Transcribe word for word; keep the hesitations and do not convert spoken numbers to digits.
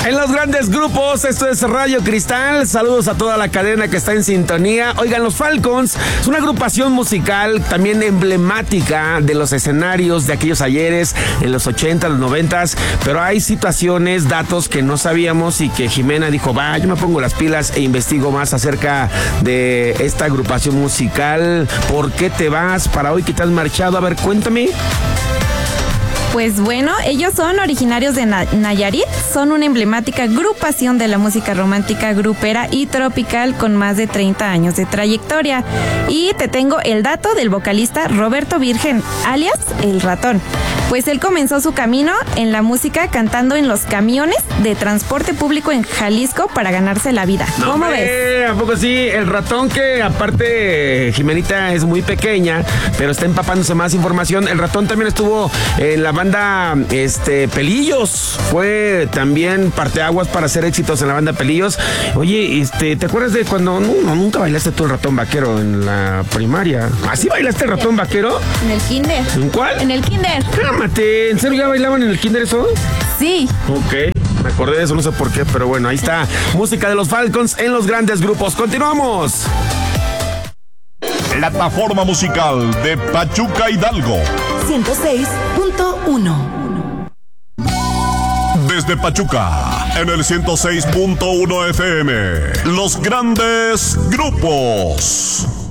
En los grandes grupos, esto es Radio Cristal. Saludos a toda la cadena que está en sintonía. Oigan, los Falcons es una agrupación musical también emblemática de los escenarios de aquellos ayeres, en los ochenta, los noventa, pero hay situaciones, datos que no sabíamos y que Jimena dijo, va, yo me pongo las pilas e investigo más acerca de esta agrupación musical. ¿Por qué te vas para hoy que te has marchado? A ver, cuéntame. Pues bueno, ellos son originarios de Na- Nayarit, son una emblemática agrupación de la música romántica, grupera y tropical con más de treinta años de trayectoria. Y te tengo el dato del vocalista Roberto Virgen, alias El Ratón. Pues él comenzó su camino en la música cantando en los camiones de transporte público en Jalisco para ganarse la vida. No, ¿Cómo hombre, ves? ¿A poco sí? El Ratón, que aparte Jimenita es muy pequeña, pero está empapándose más información. El Ratón también estuvo en la banda este, Pelillos. Fue también parteaguas para hacer éxitos en la banda Pelillos. Oye, este, ¿te acuerdas de cuando no, no, nunca bailaste tú el Ratón Vaquero en la primaria? ¿Así bailaste el Ratón Vaquero? En el kinder. ¿En cuál? En el kinder. Cálmate, ¿en serio ya bailaban en el kinder eso? Sí. Ok, me acordé de eso, no sé por qué, pero bueno, ahí está. Música de los Falcons en los grandes grupos. ¡Continuamos! Plataforma musical de Pachuca Hidalgo. ciento seis punto uno. Desde Pachuca, en el ciento seis punto uno F M. Los grandes grupos.